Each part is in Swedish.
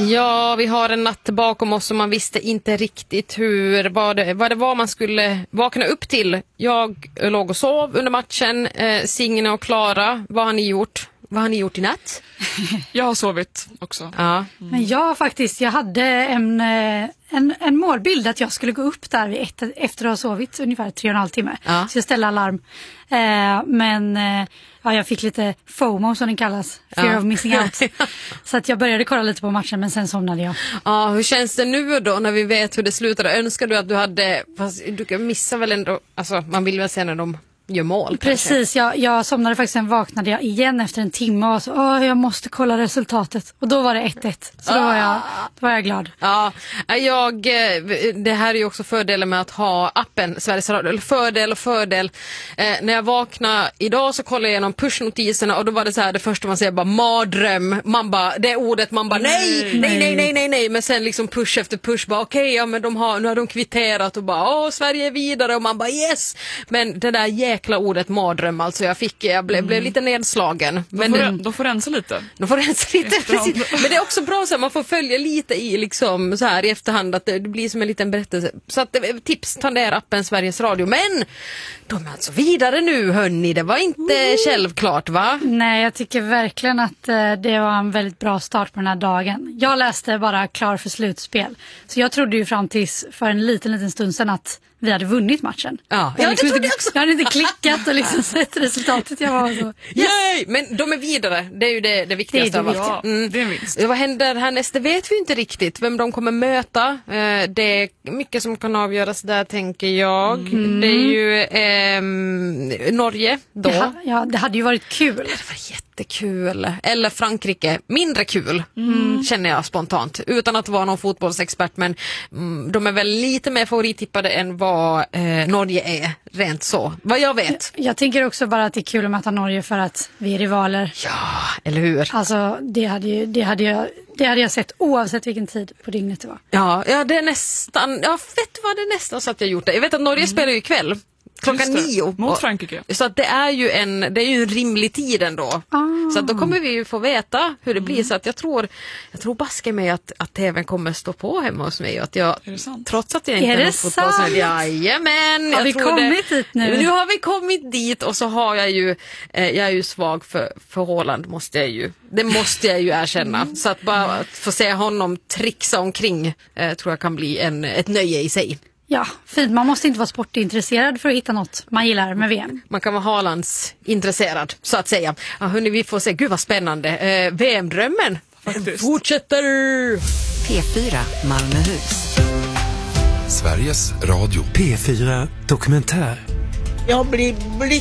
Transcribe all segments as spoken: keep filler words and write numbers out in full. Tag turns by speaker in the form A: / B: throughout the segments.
A: Ja, vi har en natt bakom oss och man visste inte riktigt hur, vad det, vad det var man skulle vakna upp till. Jag låg och sov under matchen. Eh, Signe och Klara, vad har ni gjort? Vad har ni gjort i natt?
B: Jag har sovit också.
A: Ja.
C: Mm. Men jag faktiskt, jag hade en, en, en målbild att jag skulle gå upp där vid ett, efter att ha sovit ungefär tre och en halv timme.
A: Ja.
C: Så jag ställde alarm. Eh, men eh, ja, jag fick lite FOMO som den kallas. Fear
A: Ja.
C: of missing out. Så att jag började kolla lite på matchen men sen somnade jag.
A: Ja, hur känns det nu då när vi vet hur det slutade? Önskar du att du hade, fast du kan missa väl ändå, alltså man vill väl se när de gör mål.
C: Precis, jag, jag somnade faktiskt, sen vaknade jag igen efter en timme och så, åh, jag måste kolla resultatet. Och då var det ett ett, så då var jag, då var jag glad.
A: Ja, jag, det här är ju också fördelen med att ha appen Sveriges Radio, eller fördel och fördel. Eh, när jag vaknade idag så kollade jag igenom pushnotiserna och då var det så här, det första man säger bara mardröm, man bara, det ordet, man bara nej, nej, nej, nej, nej, nej, men sen liksom push efter push, bara okej, okay, ja men de har, nu har de kvitterat och bara, åh, Sverige är vidare och man bara yes, men det där jäkla ordet mardröm, alltså jag fick, jag blev, mm. blev lite nedslagen. Men
B: de, får,
A: det,
B: de får rensa lite.
A: De får rensa lite, precis. Men det är också bra så här, man får följa lite i liksom så här i efterhand att det, det blir som en liten berättelse. Så att tips, ta ner appen Sveriges Radio. Men de är alltså vidare nu, hörni. Det var inte mm. självklart, va?
C: Nej, jag tycker verkligen att eh, det var en väldigt bra start på den här dagen. Jag läste bara klar för slutspel. Så jag trodde ju fram tills för en liten, liten stund sedan att vi hade vunnit matchen.
A: Ja,
C: jag,
A: ja
C: liksom
A: det trodde
C: inte,
A: jag också.
C: Jag hade inte klickat och liksom sett resultatet. Jag var så, yes.
A: Yay! Men de är vidare. Det är ju det, det viktigaste
C: det är det
A: av allt.
B: Mm. Det är en vinst.
A: Vad händer härnäst? Det vet vi inte riktigt. Vem de kommer möta. Det är mycket som kan avgöras där, tänker jag. Mm. Det är ju eh, Norge då.
C: Ja, ja, det hade ju varit kul.
A: Det var jättekul. Eller Frankrike. Mindre kul, mm. känner jag spontant. Utan att vara någon fotbollsexpert. Men mm, de är väl lite mer favorittippade än vad eh, Norge är. Rent så. Vad jag vet.
C: Jag, jag tänker också bara att det är kul att möta Norge för att vi är rivaler.
A: Ja, eller hur?
C: Alltså, det hade, ju, det hade, jag, det hade jag sett oavsett vilken tid på dygnet det var.
A: Ja, ja det är nästan... Ja, vet vad det är nästan så att jag gjort det. Jag vet att Norge mm. spelar ju ikväll. Klockan nio.
B: Mot Frankrike.
A: Så att det är ju en, det är ju en rimlig tid ändå. Ah. Så att då kommer vi ju få veta hur det blir. Mm. Så att jag tror, jag tror baske mig att, att tvn kommer stå på hemma hos mig. Och att jag, trots att jag inte
C: är
A: har
C: det
A: fått på sig. Jajamän.
C: Har vi kommit
A: det,
C: dit nu?
A: Nu har vi kommit dit och så har jag ju, eh, jag är ju svag för, för Haaland, måste jag ju. Det måste jag ju erkänna. Mm. Så att bara att få se honom trixa omkring eh, tror jag kan bli en, ett nöje i sig.
C: Ja, fint. Man måste inte vara sportintresserad för att hitta något man gillar med V M.
A: Man kan vara Haalands intresserad, så att säga. Ja, hörni, vi får se. Gud vad spännande. Eh, V M-drömmen fortsätter.
D: P fyra Malmöhus.
E: Sveriges Radio.
F: P fyra Dokumentär.
G: Jag blir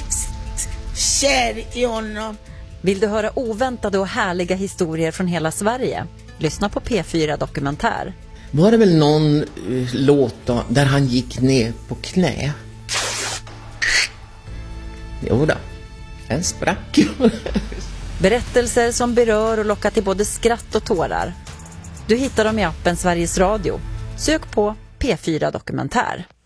G: blixtkär i honom.
D: Vill du höra oväntade och härliga historier från hela Sverige? Lyssna på P fyra Dokumentär.
H: Var det väl någon uh, låt då, där han gick ner på knä? Jo då, den sprack.
D: Berättelser som berör och lockar till både skratt och tårar. Du hittar dem i appen Sveriges Radio. Sök på P fyra Dokumentär.